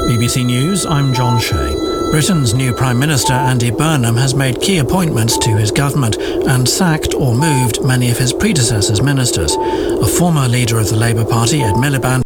BBC News, I'm John Shea. Britain's new Prime Minister Andy Burnham has made key appointments to his government and sacked or moved many of his predecessors' ministers. A former leader of the Labour Party, Ed Miliband,